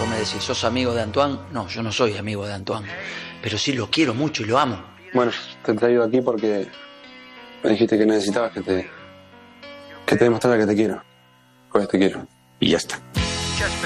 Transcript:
vos me decís, ¿sos amigo de Antoine? No, yo no soy amigo de Antoine, pero sí lo quiero mucho y lo amo. Bueno, te he traído aquí porque me dijiste que necesitabas que te demostrara que te quiero. Pues te quiero. Y ya está.